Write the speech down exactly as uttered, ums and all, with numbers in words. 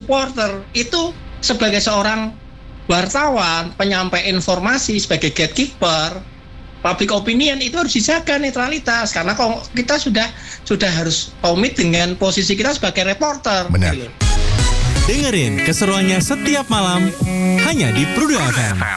reporter itu sebagai seorang wartawan, penyampai informasi, sebagai gatekeeper, public opinion itu harus dijaga netralitas karena kalau kita sudah sudah harus komit dengan posisi kita sebagai reporter. Benar. Gitu. Dengerin keseruannya setiap malam hanya di Prudu F M.